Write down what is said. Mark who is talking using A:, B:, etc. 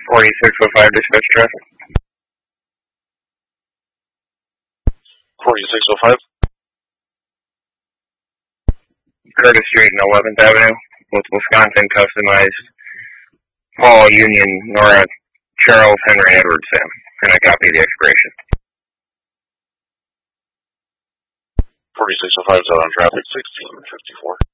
A: 4605 dispatch traffic.
B: 4605.
A: Curtis Street and 11th Avenue with Wisconsin Customized Paul Union Nora Charles Henry Edward Sam. And I copy the expiration.
B: 4605 is out on traffic 1654.